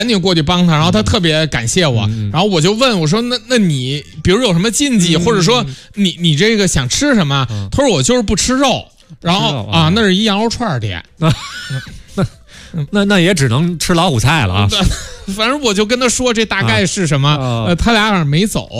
赶紧过去帮他，然后他特别感谢我，然后我就问我说那你比如有什么禁忌，或者说你这个想吃什么？他说我就是不吃肉，然后那是一羊肉串店， 那也只能吃老虎菜了啊。 反正我就跟他说这大概是什么，他俩没走。